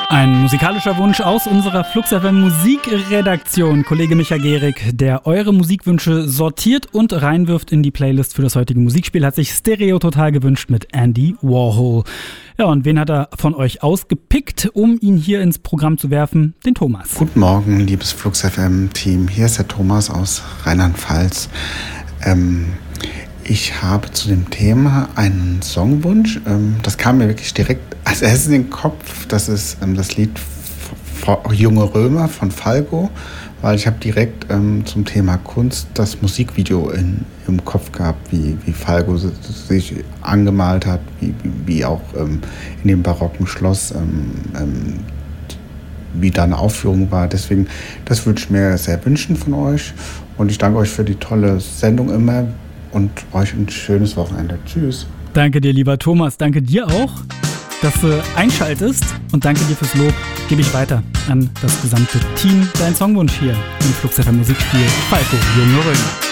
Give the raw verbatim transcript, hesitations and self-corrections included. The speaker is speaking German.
Ein musikalischer Wunsch aus unserer Flux F M Musikredaktion. Kollege Micha Gehrig, der eure Musikwünsche sortiert und reinwirft in die Playlist für das heutige Musikspiel, hat sich Stereo Total gewünscht mit Andy Warhol. Ja, und wen hat er von euch ausgepickt, um ihn hier ins Programm zu werfen? Den Thomas. Guten Morgen, liebes Flux F M-Team. Hier ist der Thomas aus Rheinland-Pfalz. Ähm, ich habe zu dem Thema einen Songwunsch. Ähm, das kam mir wirklich direkt als erstes in den Kopf. Das ist ähm, das Lied F- F- Junge Römer von Falco, weil ich habe direkt ähm, zum Thema Kunst das Musikvideo in, im Kopf gehabt, wie, wie Falco sich angemalt hat, wie, wie, wie auch ähm, in dem barocken Schloss, ähm, ähm, wie da eine Aufführung war. Deswegen, das würde ich mir sehr wünschen von euch. Und ich danke euch für die tolle Sendung immer und euch ein schönes Wochenende. Tschüss. Danke dir, lieber Thomas. Danke dir auch, dass du einschaltest. Und danke dir fürs Lob. Gebe ich weiter an das gesamte Team. Dein Songwunsch hier im Flux F M Musikspiel Falco, Junge Römer.